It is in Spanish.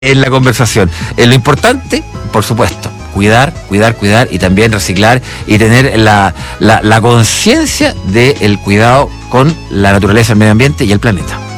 en la conversación. Lo importante, por supuesto, cuidar y también reciclar y tener la conciencia del cuidado con la naturaleza, el medio ambiente y el planeta.